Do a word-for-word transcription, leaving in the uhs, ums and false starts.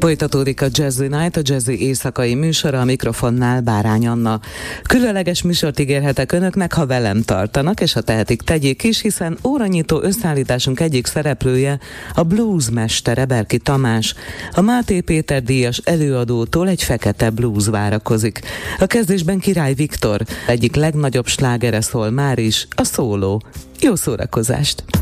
Folytatódik a Jazzy Night, a Jazzy éjszakai műsora, a mikrofonnál Bárány Anna. Különleges műsort ígérhetek önöknek, ha velem tartanak, és ha tehetik, tegyék is, hiszen óranyitó összeállításunk egyik szereplője a bluesmestere Berki Tamás. A Máté Péter díjas előadótól egy fekete blues várakozik. A kezdésben Király Viktor egyik legnagyobb slágere szól már is, a szóló. Jó szórakozást!